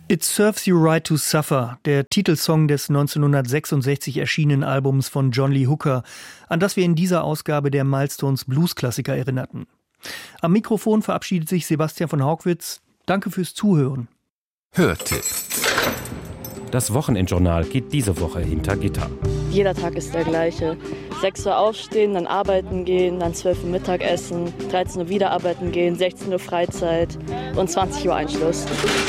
It Serves You Right to Suffer, der Titelsong des 1966 erschienenen Albums von John Lee Hooker, an das wir in dieser Ausgabe der Milestones Blues-Klassiker erinnerten. Am Mikrofon verabschiedet sich Sebastian von Hauckwitz. Danke fürs Zuhören. Hörtipp. Das Wochenendjournal geht diese Woche hinter Gitter. Jeder Tag ist der gleiche. 6 Uhr aufstehen, dann arbeiten gehen, dann 12 Uhr Mittagessen, 13 Uhr wieder arbeiten gehen, 16 Uhr Freizeit und 20 Uhr Einschluss.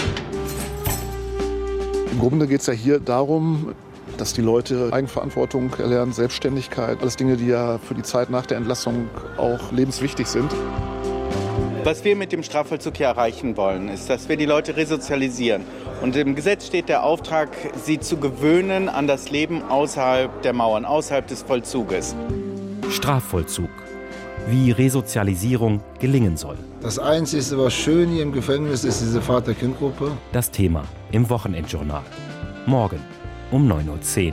Im Grunde geht es ja hier darum, dass die Leute Eigenverantwortung erlernen, Selbstständigkeit, alles Dinge, die ja für die Zeit nach der Entlassung auch lebenswichtig sind. Was wir mit dem Strafvollzug hier erreichen wollen, ist, dass wir die Leute resozialisieren. Und im Gesetz steht der Auftrag, sie zu gewöhnen an das Leben außerhalb der Mauern, außerhalb des Vollzuges. Strafvollzug. Wie Resozialisierung gelingen soll. Das Einzige, was schön hier im Gefängnis ist, diese Vater-Kind-Gruppe. Das Thema im Wochenendjournal. Morgen um 9.10 Uhr.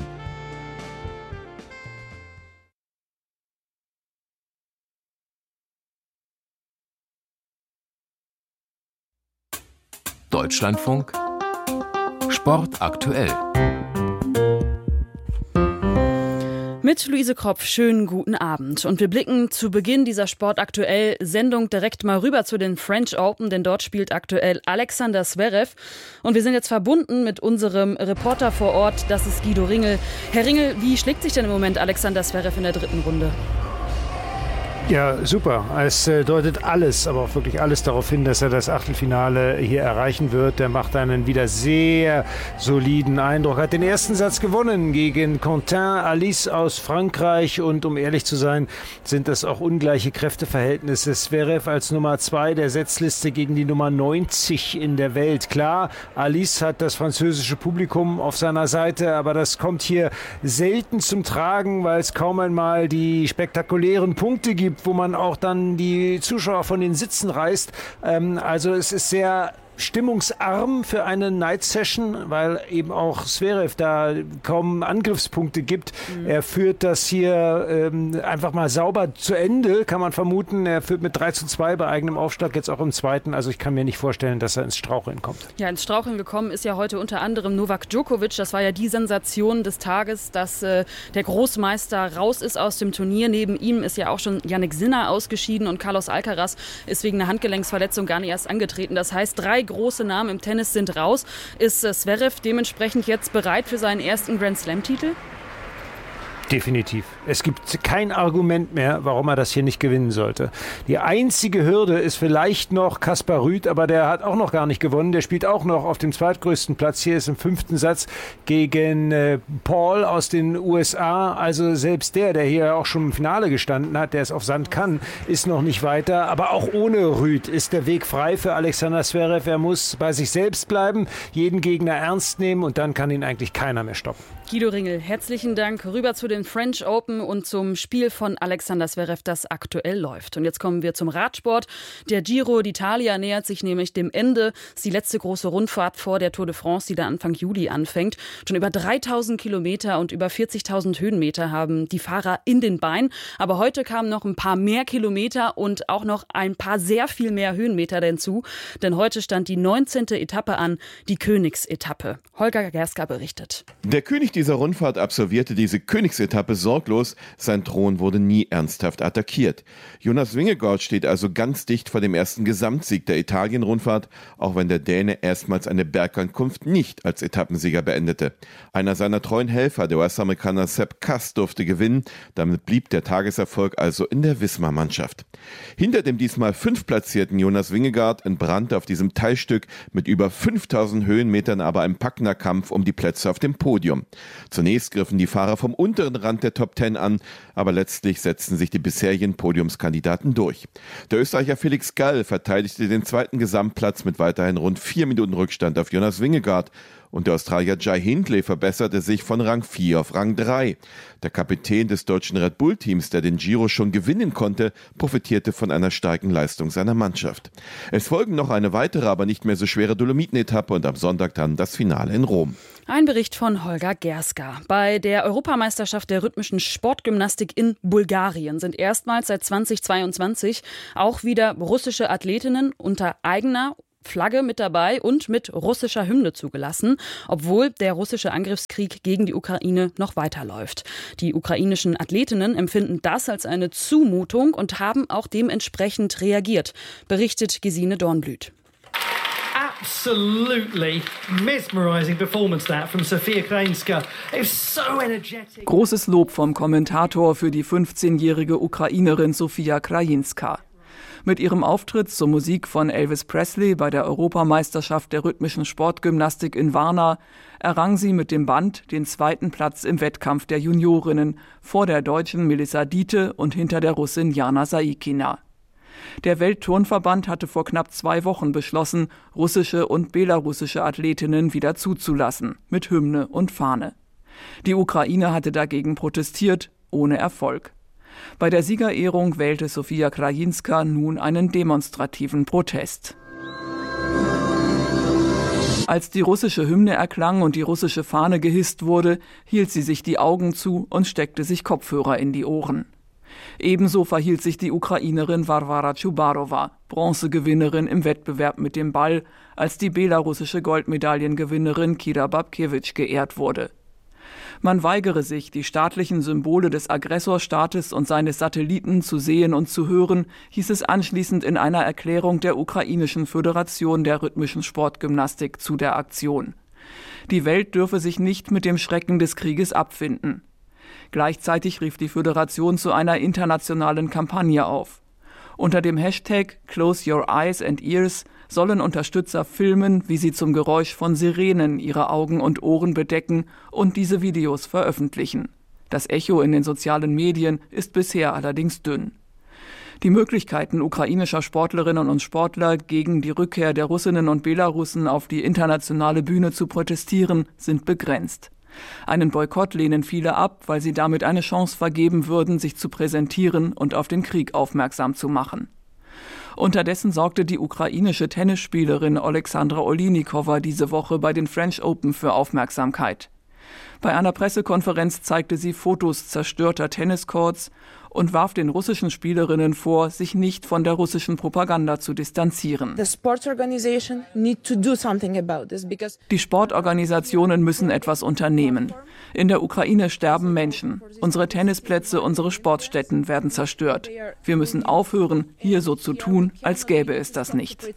Deutschlandfunk Sport aktuell. Mit Luise Kropf, schönen guten Abend. Und wir blicken zu Beginn dieser Sportaktuell-Sendung direkt mal rüber zu den French Open, denn dort spielt aktuell Alexander Zverev. Und wir sind jetzt verbunden mit unserem Reporter vor Ort, das ist Guido Ringel. Herr Ringel, wie schlägt sich denn im Moment Alexander Zverev in der dritten Runde? Ja, super. Es deutet alles, aber auch wirklich alles darauf hin, dass er das Achtelfinale hier erreichen wird. Der macht einen wieder sehr soliden Eindruck. Hat den ersten Satz gewonnen gegen Quentin Alice aus Frankreich. Und um ehrlich zu sein, sind das auch ungleiche Kräfteverhältnisse. Zverev als Nummer 2 der Setzliste gegen die Nummer 90 in der Welt. Klar, Alice hat das französische Publikum auf seiner Seite, aber das kommt hier selten zum Tragen, weil es kaum einmal die spektakulären Punkte gibt, wo man auch dann die Zuschauer von den Sitzen reißt. Also es ist sehr stimmungsarm für eine Night Session, weil eben auch Zverev da kaum Angriffspunkte gibt. Er führt das hier einfach mal sauber zu Ende, kann man vermuten. Er führt mit 3:2 bei eigenem Aufschlag, jetzt auch im zweiten. Also ich kann mir nicht vorstellen, dass er ins Straucheln kommt. Ja, ins Straucheln gekommen ist ja heute unter anderem Novak Djokovic. Das war ja die Sensation des Tages, dass der Großmeister raus ist aus dem Turnier. Neben ihm ist ja auch schon Jannik Sinner ausgeschieden und Carlos Alcaraz ist wegen einer Handgelenksverletzung gar nicht erst angetreten. Das heißt, 3 große Namen im Tennis sind raus. Ist Zverev dementsprechend jetzt bereit für seinen ersten Grand-Slam-Titel? Definitiv. Es gibt kein Argument mehr, warum er das hier nicht gewinnen sollte. Die einzige Hürde ist vielleicht noch Kaspar Ruud, aber der hat auch noch gar nicht gewonnen. Der spielt auch noch auf dem zweitgrößten Platz. Hier ist im 5. Satz gegen Paul aus den USA. Also selbst der hier auch schon im Finale gestanden hat, der es auf Sand kann, ist noch nicht weiter. Aber auch ohne Ruud ist der Weg frei für Alexander Zverev. Er muss bei sich selbst bleiben, jeden Gegner ernst nehmen und dann kann ihn eigentlich keiner mehr stoppen. Guido Ringel, herzlichen Dank. Rüber zu den French Open und zum Spiel von Alexander Zverev, das aktuell läuft. Und jetzt kommen wir zum Radsport. Der Giro d'Italia nähert sich nämlich dem Ende. Das ist die letzte große Rundfahrt vor der Tour de France, die da Anfang Juli anfängt. Schon über 3.000 Kilometer und über 40.000 Höhenmeter haben die Fahrer in den Beinen. Aber heute kamen noch ein paar mehr Kilometer und auch noch ein paar sehr viel mehr Höhenmeter hinzu. Denn heute stand die 19. Etappe an, die Königsetappe. Holger Gerska berichtet. Der König dieser Rundfahrt absolvierte diese Königsetappe sorglos. Sein Thron wurde nie ernsthaft attackiert. Jonas Vingegaard steht also ganz dicht vor dem ersten Gesamtsieg der Italien-Rundfahrt, auch wenn der Däne erstmals eine Bergankunft nicht als Etappensieger beendete. Einer seiner treuen Helfer, der US-Amerikaner Sepp Kuss, durfte gewinnen. Damit blieb der Tageserfolg also in der Visma-Mannschaft. Hinter dem diesmal 5. platzierten Jonas Vingegaard entbrannte auf diesem Teilstück mit über 5.000 Höhenmetern aber ein packender Kampf um die Plätze auf dem Podium. Zunächst griffen die Fahrer vom unteren Rand der Top 10 an, aber letztlich setzten sich die bisherigen Podiumskandidaten durch. Der Österreicher Felix Gall verteidigte den zweiten Gesamtplatz mit weiterhin rund 4 Minuten Rückstand auf Jonas Vingegaard. Und der Australier Jai Hindley verbesserte sich von Rang 4 auf Rang 3. Der Kapitän des deutschen Red Bull-Teams, der den Giro schon gewinnen konnte, profitierte von einer starken Leistung seiner Mannschaft. Es folgen noch eine weitere, aber nicht mehr so schwere Dolomiten-Etappe und am Sonntag dann das Finale in Rom. Ein Bericht von Holger Gerska. Bei der Europameisterschaft der rhythmischen Sportgymnastik in Bulgarien sind erstmals seit 2022 auch wieder russische Athletinnen unter eigener Flagge mit dabei und mit russischer Hymne zugelassen, obwohl der russische Angriffskrieg gegen die Ukraine noch weiterläuft. Die ukrainischen Athletinnen empfinden das als eine Zumutung und haben auch dementsprechend reagiert, berichtet Gesine Dornblüt. Absolutely mesmerizing performance that from Sofia Krajinska. It was so energetic. Großes Lob vom Kommentator für die 15-jährige Ukrainerin Sofia Krajinska. Mit ihrem Auftritt zur Musik von Elvis Presley bei der Europameisterschaft der rhythmischen Sportgymnastik in Varna errang sie mit dem Band den 2. Platz im Wettkampf der Juniorinnen vor der Deutschen Melissa Diete und hinter der Russin Jana Saikina. Der Weltturnverband hatte vor knapp 2 Wochen beschlossen, russische und belarussische Athletinnen wieder zuzulassen, mit Hymne und Fahne. Die Ukraine hatte dagegen protestiert, ohne Erfolg. Bei der Siegerehrung wählte Sofia Krajinska nun einen demonstrativen Protest. Als die russische Hymne erklang und die russische Fahne gehisst wurde, hielt sie sich die Augen zu und steckte sich Kopfhörer in die Ohren. Ebenso verhielt sich die Ukrainerin Warwara Chubarowa, Bronzegewinnerin im Wettbewerb mit dem Ball, als die belarussische Goldmedaillengewinnerin Kira Babkiewicz geehrt wurde. Man weigere sich, die staatlichen Symbole des Aggressorstaates und seines Satelliten zu sehen und zu hören, hieß es anschließend in einer Erklärung der ukrainischen Föderation der rhythmischen Sportgymnastik zu der Aktion. Die Welt dürfe sich nicht mit dem Schrecken des Krieges abfinden. Gleichzeitig rief die Föderation zu einer internationalen Kampagne auf. Unter dem Hashtag Close Your Eyes and Ears sollen Unterstützer filmen, wie sie zum Geräusch von Sirenen ihre Augen und Ohren bedecken und diese Videos veröffentlichen. Das Echo in den sozialen Medien ist bisher allerdings dünn. Die Möglichkeiten ukrainischer Sportlerinnen und Sportler, gegen die Rückkehr der Russinnen und Belarussen auf die internationale Bühne zu protestieren, sind begrenzt. Einen Boykott lehnen viele ab, weil sie damit eine Chance vergeben würden, sich zu präsentieren und auf den Krieg aufmerksam zu machen. Unterdessen sorgte die ukrainische Tennisspielerin Alexandra Oleinikova diese Woche bei den French Open für Aufmerksamkeit. Bei einer Pressekonferenz zeigte sie Fotos zerstörter Tenniscourts und warf den russischen Spielerinnen vor, sich nicht von der russischen Propaganda zu distanzieren. Die Sportorganisationen müssen etwas unternehmen. In der Ukraine sterben Menschen. Unsere Tennisplätze, unsere Sportstätten werden zerstört. Wir müssen aufhören, hier so zu tun, als gäbe es das nicht.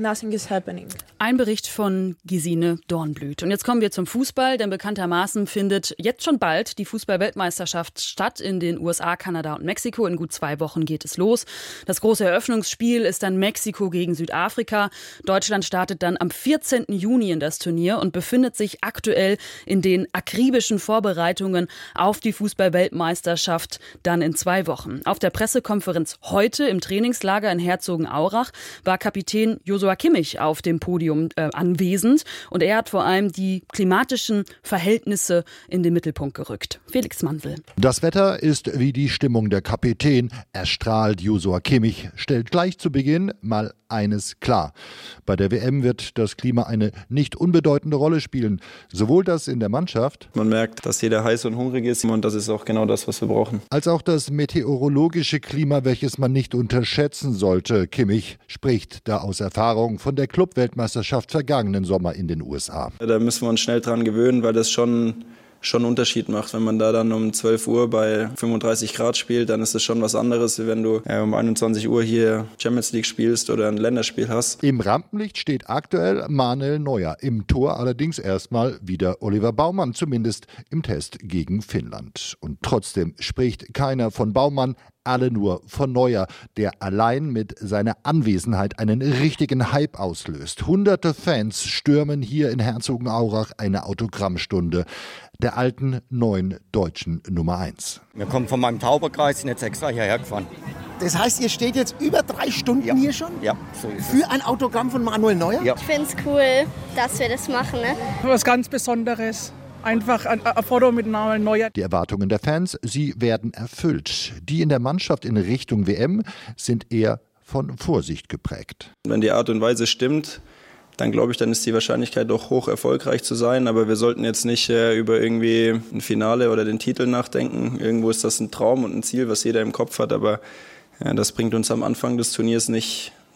Ein Bericht von Gesine Dornblüt. Und jetzt kommen wir zum Fußball, denn bekanntermaßen findet jetzt schon bald die Fußball-Weltmeisterschaft statt in den USA, Kanada und Mexiko. In gut 2 Wochen geht es los. Das große Eröffnungsspiel ist dann Mexiko gegen Südafrika. Deutschland startet dann am 14. Juni in das Turnier und befindet sich aktuell in den akribischen Vorbereitungen auf die Fußball-Weltmeisterschaft dann in 2 Wochen. Auf der Pressekonferenz heute im Trainingslager in Herzogenaurach war Kapitän Joshua Kimmich auf dem Podium anwesend und er hat vor allem die klimatischen Verhältnisse in den Mittelpunkt gerückt. Felix Mansel. Das Wetter ist wie die Stimmung der Kapitän. Erstrahlt Joshua Kimmich, stellt gleich zu Beginn mal eines klar. Bei der WM wird das Klima eine nicht unbedeutende Rolle spielen. Sowohl das in der Mannschaft. Man merkt, dass jeder heiß und hungrig ist und das ist auch genau das, was wir brauchen. Als auch das meteorologische Klima, welches man nicht unterschätzen sollte. Kimmich spricht da aus Erfahrung von der Club-Weltmeisterschaft vergangenen Sommer in den USA. Da müssen wir uns schnell dran gewöhnen, weil das schon einen Unterschied macht. Wenn man da dann um 12 Uhr bei 35 Grad spielt, dann ist das schon was anderes, wie wenn du um 21 Uhr hier Champions League spielst oder ein Länderspiel hast. Im Rampenlicht steht aktuell Manuel Neuer. Im Tor allerdings erstmal wieder Oliver Baumann, zumindest im Test gegen Finnland. Und trotzdem spricht keiner von Baumann, alle nur von Neuer, der allein mit seiner Anwesenheit einen richtigen Hype auslöst. Hunderte Fans stürmen hier in Herzogenaurach eine Autogrammstunde der alten neuen deutschen Nummer 1. Wir kommen von meinem Tauberkreis, sind jetzt extra hierher gefahren. Das heißt, ihr steht jetzt über 3 Stunden hier schon? Ja, so ist es. Für ein Autogramm von Manuel Neuer? Ja. Ich finde es cool, dass wir das machen. Ne? Was ganz Besonderes. Einfach ein Foto mit Manuel Neuer. Die Erwartungen der Fans, sie werden erfüllt. Die in der Mannschaft in Richtung WM sind eher von Vorsicht geprägt. Wenn die Art und Weise stimmt, dann glaube ich, dann ist die Wahrscheinlichkeit doch hoch erfolgreich zu sein. Aber wir sollten jetzt nicht über irgendwie ein Finale oder den Titel nachdenken. Irgendwo ist das ein Traum und ein Ziel, was jeder im Kopf hat. Aber das bringt uns am Anfang des Turniers nicht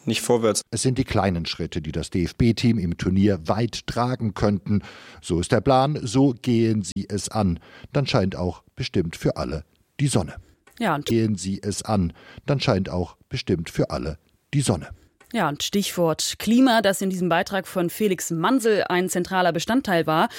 nicht vorwärts. Es sind die kleinen Schritte, die das DFB-Team im Turnier weit tragen könnten. So ist der Plan, so gehen sie es an. Dann scheint auch bestimmt für alle die Sonne. Ja, und gehen sie es an. Dann scheint auch bestimmt für alle die Sonne. Ja, und Stichwort Klima, das in diesem Beitrag von Felix Mansel ein zentraler Bestandteil war.